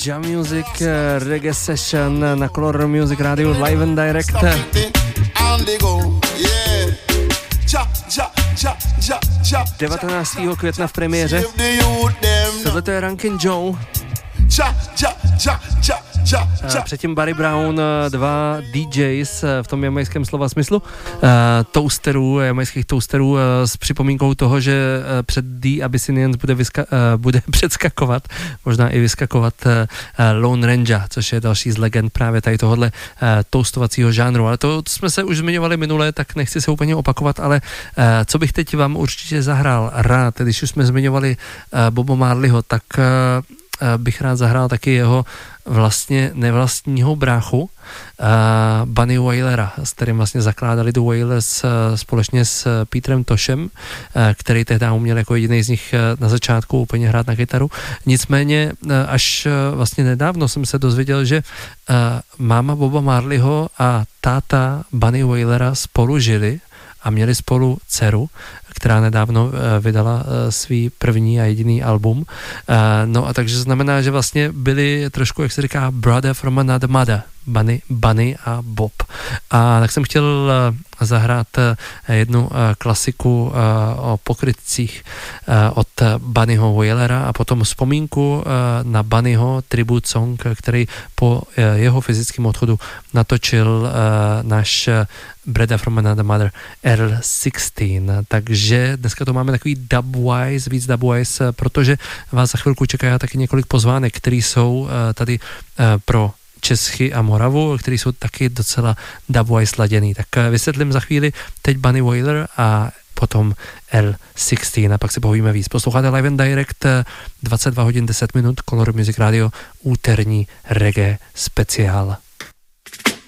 Jam Music Reggae Session na Color Music Radio Live and Direct. 19. května v premiéře. Tohle to je Rankin Joe. Předtím Barry Brown, dva DJs v tom jamajském slova smyslu, jamajských toasterů s připomínkou toho, že před The Abyssinians bude předskakovat, možná i vyskakovat Lone Ranger, což je další z legend právě tady tohohle toastovacího žánru. Ale to jsme se už zmiňovali minule, tak nechci se úplně opakovat, ale co bych teď vám určitě zahrál rád, když už jsme zmiňovali Boba Marleyho, tak bych rád zahrál taky jeho vlastně nevlastního bráchu Bunny Wailera, s kterým vlastně zakládali The Wailers společně s Petrem Toshem, který tehdy uměl jako jediný z nich na začátku úplně hrát na kytaru. Nicméně až vlastně nedávno jsem se dozvěděl, že máma Boba Marleyho a táta Bunny Wailera spolu žili a měli spolu dceru, která nedávno vydala svý první a jediný album. No a takže znamená, že vlastně byli trošku, jak se říká, brother from another mother. Bunny a Bob. A tak jsem chtěl zahrát jednu klasiku o pokrytcích od Bunnyho Wailera a potom vzpomínku na Bunnyho tribute song, který po jeho fyzickém odchodu natočil náš brother from another mother Earl 16. Takže dneska to máme takový víc dubwise, protože vás za chvilku čeká taky několik pozvánek, které jsou tady pro Čechy a Moravu, který jsou taky docela dubwise sladěný. Tak vysvětlím za chvíli teď Bunny Wailer a potom L16 a pak si povíme víc. Posloucháte Live and Direct, 22 hodin 10 minut, Color Music Radio, úterní reggae speciál.